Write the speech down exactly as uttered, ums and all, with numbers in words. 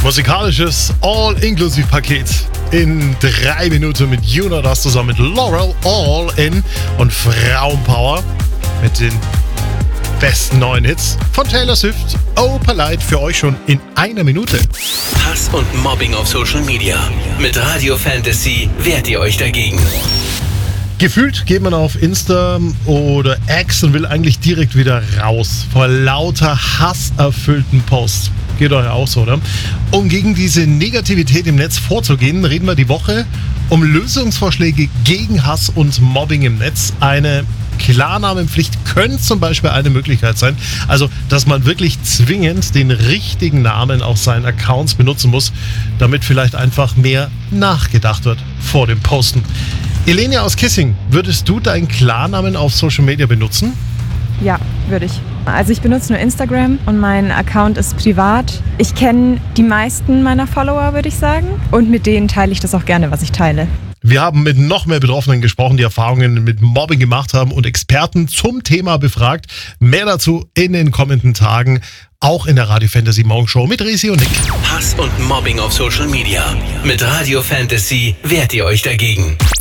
Musikalisches All-Inklusiv-Paket in drei Minuten mit Juno, das zusammen mit Laurel, All In und Frauenpower mit den besten neuen Hits von Taylor Swift. Oh, Polite für euch schon in einer Minute. Hass und Mobbing auf Social Media. Mit Radio Fantasy wehrt ihr euch dagegen. Gefühlt geht man auf Insta oder X und will eigentlich direkt wieder raus vor lauter hasserfüllten Posts. Geht euch auch so, oder? Um gegen diese Negativität im Netz vorzugehen, reden wir die Woche um Lösungsvorschläge gegen Hass und Mobbing im Netz. Eine Klarnamenpflicht könnte zum Beispiel eine Möglichkeit sein. Also, dass man wirklich zwingend den richtigen Namen auf seinen Accounts benutzen muss, damit vielleicht einfach mehr nachgedacht wird vor dem Posten. Elenia aus Kissing, würdest du deinen Klarnamen auf Social Media benutzen? Ja, würde ich. Also ich benutze nur Instagram und mein Account ist privat. Ich kenne die meisten meiner Follower, würde ich sagen. Und mit denen teile ich das auch gerne, was ich teile. Wir haben mit noch mehr Betroffenen gesprochen, die Erfahrungen mit Mobbing gemacht haben und Experten zum Thema befragt. Mehr dazu in den kommenden Tagen, auch in der Radio Fantasy Morgenshow mit Resi und Nick. Hass und Mobbing auf Social Media. Mit Radio Fantasy wehrt ihr euch dagegen.